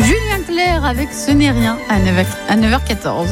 Julien Clerc avec Ce n'est rien à 9h14.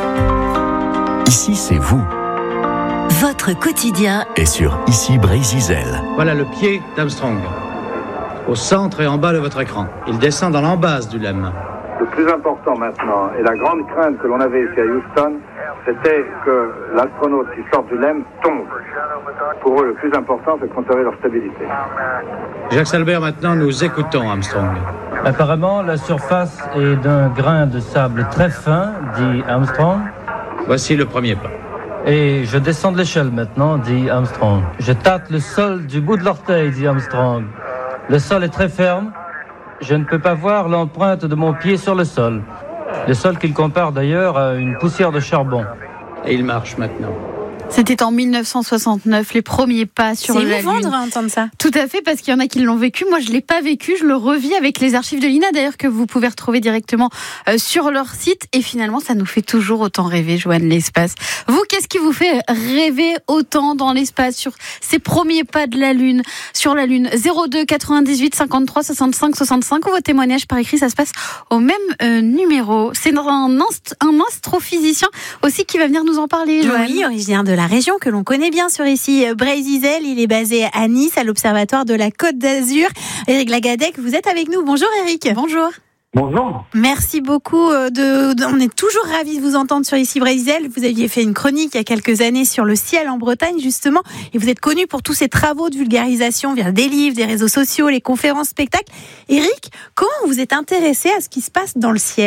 Ici, c'est vous. Votre quotidien Et sur Ici Brésil. Voilà le pied d'Armstrong, au centre et en bas de votre écran. Il descend dans l'embase du LEM. Le plus important maintenant, et la grande crainte que l'on avait ici à Houston, c'était que l'astronaute qui sort du LEM tombe. Pour eux, le plus important, c'est de conserver leur stabilité. Jacques Salbert, maintenant, nous écoutons Armstrong. Apparemment, la surface est d'un grain de sable très fin, dit Armstrong. Voici le premier pas. Et je descends de l'échelle maintenant, dit Armstrong. Je tâte le sol du bout de l'orteil, dit Armstrong. Le sol est très ferme. Je ne peux pas voir l'empreinte de mon pied sur le sol. Le sol qu'il compare d'ailleurs à une poussière de charbon. Et il marche maintenant. C'était en 1969, les premiers pas sur la Lune. C'est émouvant de entendre ça. Tout à fait, parce qu'il y en a qui l'ont vécu. Moi, je ne l'ai pas vécu, je le revis avec les archives de l'INA, d'ailleurs, que vous pouvez retrouver directement sur leur site. Et finalement, ça nous fait toujours autant rêver, Joanne, l'espace. Vous, qu'est-ce qui vous fait rêver autant dans l'espace, sur ces premiers pas de la Lune, sur la Lune? 02 98 53 65 65, ou vos témoignages par écrit, ça se passe au même numéro. C'est un astrophysicien aussi qui va venir nous en parler, Joanne. Oui, originaire de la région que l'on connaît bien sur ici Brésil. Il est basé à Nice, à l'Observatoire de la Côte d'Azur. Éric Lagadec, vous êtes avec nous. Bonjour Éric. Bonjour. Bonjour. Merci beaucoup. On est toujours ravis de vous entendre sur ici Brésil. Vous aviez fait une chronique il y a quelques années sur le ciel en Bretagne, justement. Et vous êtes connu pour tous ces travaux de vulgarisation via des livres, des réseaux sociaux, les conférences, spectacles. Éric, comment vous êtes intéressé à ce qui se passe dans le ciel ?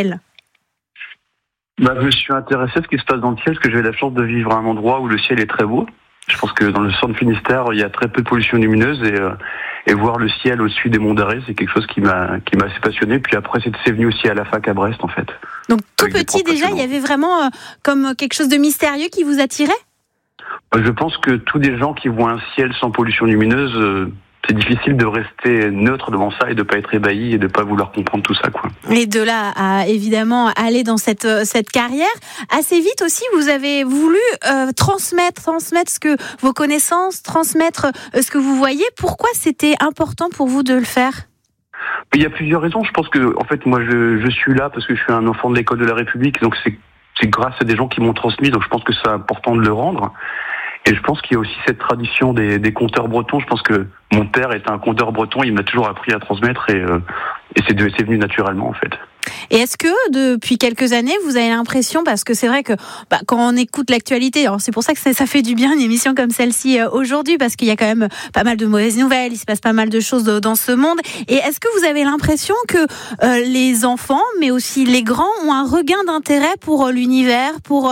Je suis intéressé à ce qui se passe dans le ciel, parce que j'ai la chance de vivre à un endroit où le ciel est très beau. Je pense que dans le centre Finistère, il y a très peu de pollution lumineuse, et voir le ciel au-dessus des monts d'Arrée, c'est quelque chose qui m'a assez passionné. Puis après, c'est venu aussi à la fac à Brest, en fait. Donc tout petit déjà, il y avait vraiment comme quelque chose de mystérieux qui vous attirait ? Je pense que tous les gens qui voient un ciel sans pollution lumineuse, c'est difficile de rester neutre devant ça et de pas être ébahi et de pas vouloir comprendre tout ça, quoi. Et de là à évidemment aller dans cette carrière, assez vite aussi, vous avez voulu transmettre vos connaissances, transmettre ce que vous voyez. Pourquoi c'était important pour vous de le faire ? Il y a plusieurs raisons. Je pense que, en fait, moi, je suis là parce que je suis un enfant de l'école de la République, donc c'est grâce à des gens qui m'ont transmis, donc je pense que c'est important de le rendre. Et je pense qu'il y a aussi cette tradition des conteurs bretons. Je pense que mon père est un conteur breton, il m'a toujours appris à transmettre, et c'est venu naturellement, en fait. Et est-ce que depuis quelques années, vous avez l'impression, parce que c'est vrai que quand on écoute l'actualité, alors c'est pour ça que ça fait du bien une émission comme celle-ci aujourd'hui, parce qu'il y a quand même pas mal de mauvaises nouvelles, il se passe pas mal de choses dans ce monde. Et est-ce que vous avez l'impression que les enfants, mais aussi les grands, ont un regain d'intérêt pour l'univers, pour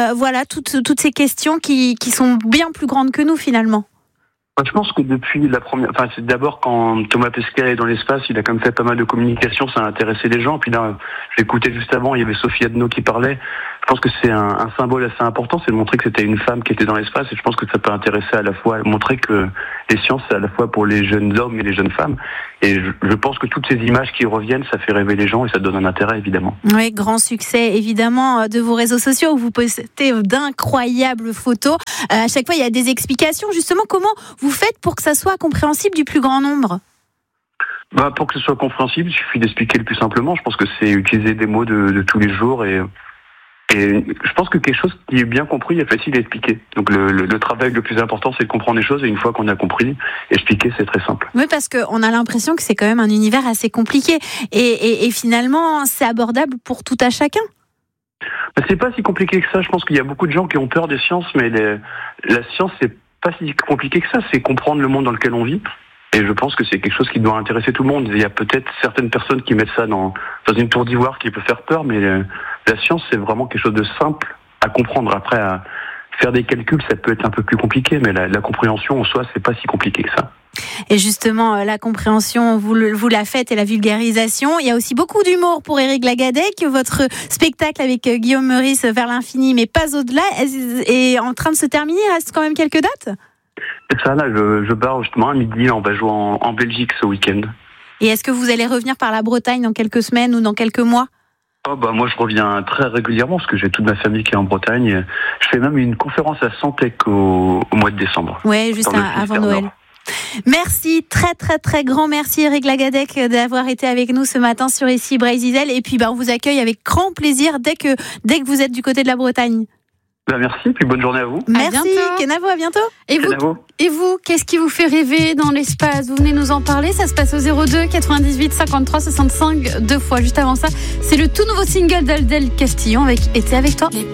toutes ces questions qui sont bien plus grandes que nous finalement? Je pense que depuis c'est d'abord quand Thomas Pesquet est dans l'espace, il a quand même fait pas mal de communication, ça a intéressé les gens. Puis là, j'écoutais juste avant, il y avait Sophie Adno qui parlait. Je pense que c'est un symbole assez important, c'est de montrer que c'était une femme qui était dans l'espace, et je pense que ça peut intéresser à la fois, montrer que les sciences, c'est à la fois pour les jeunes hommes et les jeunes femmes. Et je pense que toutes ces images qui reviennent, ça fait rêver les gens et ça donne un intérêt, évidemment. Oui, grand succès, évidemment, de vos réseaux sociaux où vous postez d'incroyables photos. À chaque fois, il y a des explications. Justement, comment vous faites pour que ça soit compréhensible du plus grand nombre ? Pour que ce soit compréhensible, il suffit d'expliquer le plus simplement. Je pense que c'est utiliser des mots de tous les jours, et je pense que quelque chose qui est bien compris est facile à expliquer. Donc le travail le plus important, c'est de comprendre les choses, et une fois qu'on a compris, expliquer, c'est très simple. Oui, parce qu'on a l'impression que c'est quand même un univers assez compliqué, et finalement, c'est abordable pour tout à chacun. C'est pas si compliqué que ça. Je pense qu'il y a beaucoup de gens qui ont peur des sciences, mais la science, c'est pas si compliqué que ça. C'est comprendre le monde dans lequel on vit. Et je pense que c'est quelque chose qui doit intéresser tout le monde. Il y a peut-être certaines personnes qui mettent ça dans une tour d'ivoire qui peut faire peur, mais la science, c'est vraiment quelque chose de simple à comprendre. Après, à faire des calculs, ça peut être un peu plus compliqué, mais la compréhension en soi, c'est pas si compliqué que ça. Et justement, la compréhension, vous la faites, et la vulgarisation. Il y a aussi beaucoup d'humour pour Éric Lagadec. Votre spectacle avec Guillaume Meurice, Vers l'infini, mais pas au-delà, est en train de se terminer. Il reste quand même quelques dates. C'est ça, là, je pars justement à midi. Là, on va jouer en Belgique ce week-end. Et est-ce que vous allez revenir par la Bretagne dans quelques semaines ou dans quelques mois ? Moi, je reviens très régulièrement parce que j'ai toute ma famille qui est en Bretagne. Je fais même une conférence à Santec au mois de décembre. Ouais, juste avant Noël. Merci, très très très grand merci Eric Lagadec d'avoir été avec nous ce matin sur Ici Brésil. Et puis on vous accueille avec grand plaisir dès que vous êtes du côté de la Bretagne. Merci, puis bonne journée à vous. Merci, Kenavo, à bientôt. Et vous, qu'est-ce qui vous fait rêver dans l'espace? Vous venez nous en parler, ça se passe au 02 98 53 65 2 fois. Juste avant ça, c'est le tout nouveau single d'Adèle Castillon avec Été avec toi.